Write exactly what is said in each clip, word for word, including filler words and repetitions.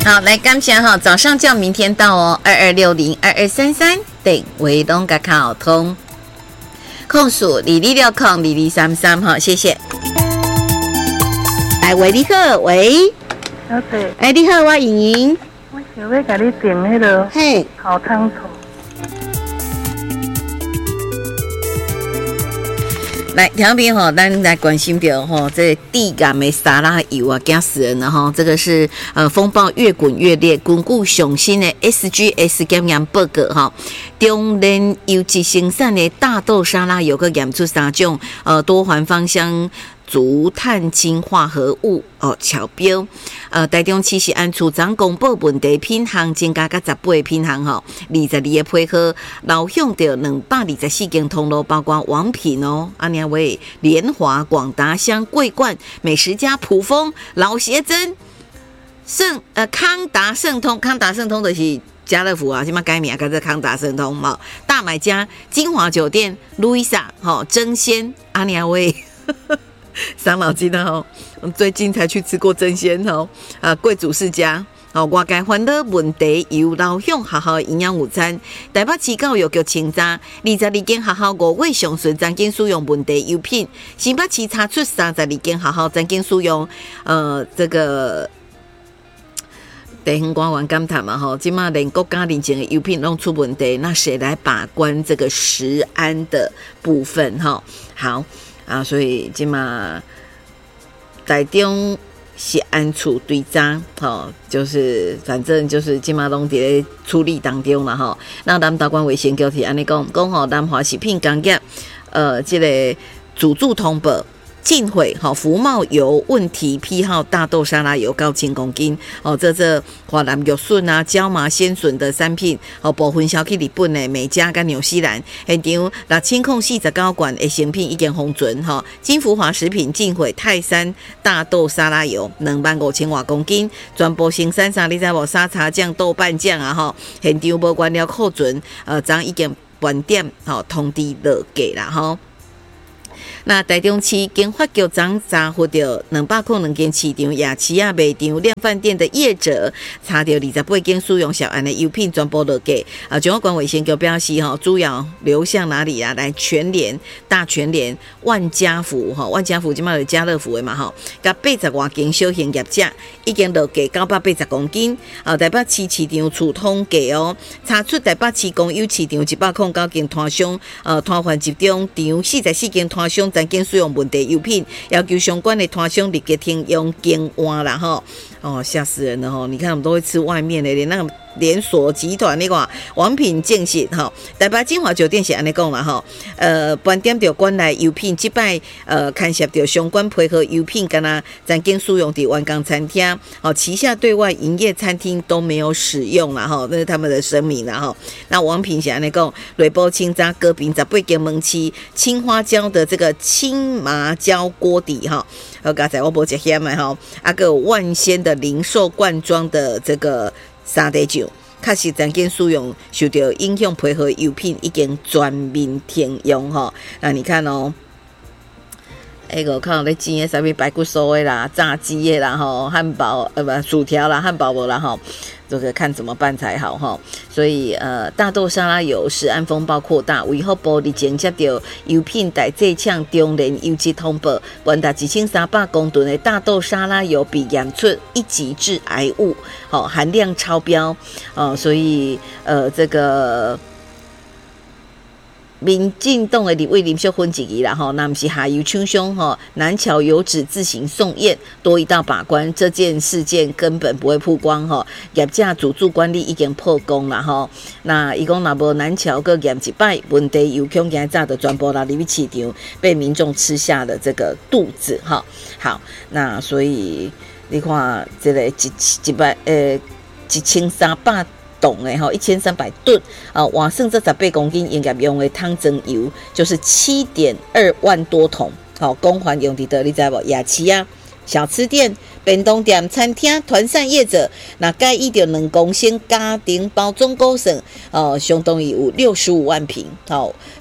好，来感谢哈，早上叫明天到哦，二二六零二二三三，等维东甲卡通，控诉李丽六控李丽三三哈，谢谢。来，喂，你好，喂， 小姐， 哎，你好，我莹莹， 我想要给你订那个嘿， 烤汤头。 来，调频哈，咱来关心到哈，这地感的沙拉油啊，惊死人了哈！这个是呃风暴越滚越烈，巩固雄心的 S G S 检验报告哈，中联有机生产的大豆沙拉油个验出三种呃多环芳香竹碳氢化合物哦，超标。呃，台中市是按处长公布问题品项增加到十八个品项吼，二十二个配合，老向着两百二十四间通路，包括王品哦、安尼位、联华、广达香、桂冠、美食家、普丰、老协珍、盛呃康达盛通，康达盛通的是家乐福啊，现在改名改成康达盛通嘛。大买家、金华酒店、路易莎、吼争鲜、安尼位。伤脑筋的吼，最近才去吃过真鲜吼，啊，贵族世家。哦，外界欢乐问题由老向学校营养午餐，台北市教育局清查二十二间学校五月上旬曾经使用问题油品，新北市查出三十二间学校曾经使用呃这个。地方官员感叹嘛吼，今嘛连国家认证的油品弄出问题，那谁来把关这个食安的部分哈？好。啊，所以即嘛台中是安处对查，吼，就是反正就是即嘛拢伫咧处理当中啦吼。那南投县卫生局是安尼讲，讲吼南华食品工业，呃，即、這个主注通报。进毁好福茂油问题批号大豆沙拉油高千公斤哦，这这华南玉笋啊、椒麻鲜笋的产品哦，部分销去日本的美加跟纽西兰，现场六千零四十九罐的成品已经封存哈。金福华食品进毁泰山大豆沙拉油两万五千瓦公斤，全部生产啥？你知无？沙茶酱、豆瓣酱啊哈，现场无原料库存，呃，昨已经原点吼通知落价啦吼。那台中市经发局长查获到两百零两间市场、夜市啊、卖场、量贩店的业者，查到二十八间使用小安的油品全部落价。啊，中央管卫生局表示，哈，主要流向哪里啊？来全联、大全联、万家福，哈，万家福即卖是家乐福的嘛，哈，甲八十外间小型业者已经落价九百八十公斤。啊，台北市市场处统计哦，查出台北市公有市场一百零九间摊商，呃，摊贩集中场四十四间摊商。曾经使用问题油品，要求相关的摊商立即停用更换啦吼！哦，吓死人了吼！你看我们都会吃外面的，连那个连锁集团那个王品建设哈，台北金华酒店是安尼讲啦吼，呃，盘点着关来油品，即摆呃，牵涉着相关配合油品，敢若曾经使用伫湾港餐厅，哦，旗下对外营业餐厅都没有使用啦吼，那是他们的声明啦吼。那王品是安尼讲，雷波清查隔壁十八间门市青花椒的这个青麻椒锅底哈，呃，刚才我无食咸的吼，啊个万仙的零售罐装的这个沙茶酱。确实曾经使用受到影响，配合油品已经全面停用哈。那你看哦，那个看到咧煎的啥物排骨酥的啦、炸鸡的啦、吼汉堡呃不薯条啦、汉堡无啦吼，这个看怎么办才好哈。所以呃，大豆沙拉油食安风暴扩大，为何玻璃前接到油品代谢呛中联油脂通报，原达一千三百公吨的大豆沙拉油被验出一级致癌物，好、哦、含量超标哦，所以呃这个。民进党的立委林秀芬质疑啦，吼，那不是下游厂商吼，南桥油脂自行送验，多一道把关，这件事件根本不会曝光吼，业者自主管理已经破功了吼。那伊讲若无南桥个验一摆，问题油恐惊早就全部拿入去市场，被民众吃下了这个肚子哈。好，那所以你看这个一一摆呃一千三百。桶诶吼，一千三百吨啊，瓦剩这十八公斤营业用的汤蒸油就是七点二万多桶，好、哦，公还用伫倒，你知无？夜市啊、小吃店、便当店、餐厅、团膳业者，那介意着两公升家庭包装果省，哦，相当于有六十五万瓶，好、哦，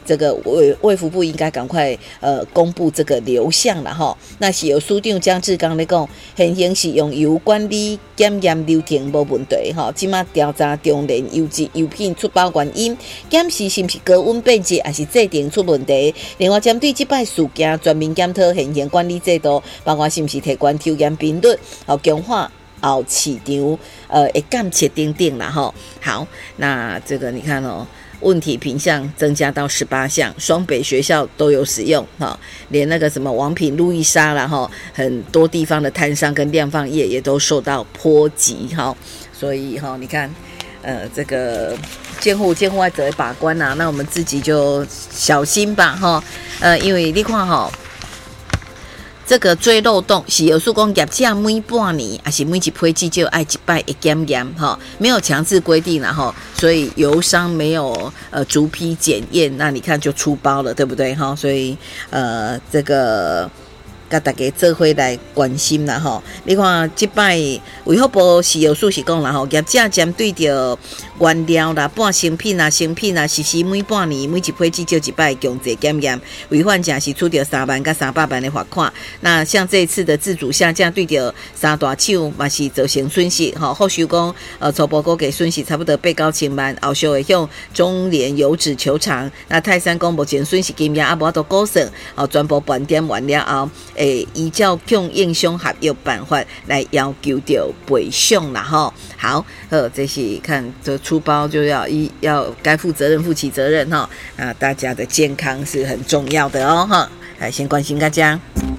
这个卫卫福部应该赶快呃公布这个流向了哈。那是由署长江志刚咧讲，现行是用油管理检验流程无问题哈。即马调查中联油质油品出包原因，检视是毋是高温变质，还是制定出问题。另外，针对即摆事件，全面检讨现行管理制度，包括是毋是提悬抽验频率，哦，强化后市场呃会监测等等啦吼。好，那这个你看哦。问题品项增加到十八项，双北学校都有使用哈，连那个什么王品、路易莎啦哈，很多地方的摊商跟量贩业也都受到波及哈，所以哈，你看，呃，这个监护监护外者把关啊，那我们自己就小心吧哈，呃，因为你看哈。这个追漏洞是有说讲业者每半年还是每一批次就爱一摆一检验哈，没有强制规定啦哈，所以油商没有呃逐批检验，那你看就出包了，对不对哈？所以呃这个。甲大家做伙来关心啦吼，你看即摆卫福部石油署是讲啦吼，业者针对着原料啦、半成品啦、成品啦，实施每半年每一批至少一摆强制检验，违反者是处着三万到三百万的罚款。那像这一次的自主下架，对着三大厂嘛是造成损失吼，后续讲呃初步估计损失差不多八九千万，后续会向中联油脂求偿。那泰山讲目前损失金额也无法度估算，哦，全部盘点完了后。诶，依照向应商合约办法来要求着赔偿啦吼。好，呃，这是看这出包就要一要该负责任负起责任哈。啊，大家的健康是很重要的哦哈。来，先关心大家。